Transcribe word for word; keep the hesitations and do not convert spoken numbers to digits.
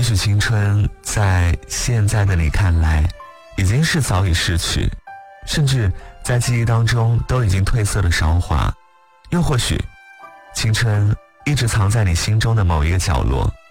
也许青春在现在的你看来已经是早已逝去，甚至在记忆当中都已经褪色的韶华，又或许青春一直藏在你心中的某一个角落。